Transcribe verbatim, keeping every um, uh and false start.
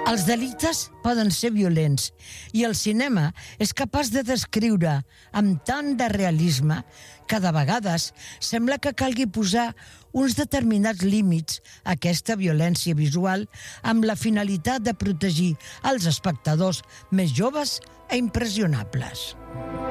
Els delictes poden ser violents i el cinema és capaç de descriure amb tant de realisme que de vegades sembla que calgui posar uns determinats límits a aquesta violència visual amb la finalitat de protegir els espectadors més joves e impressionables.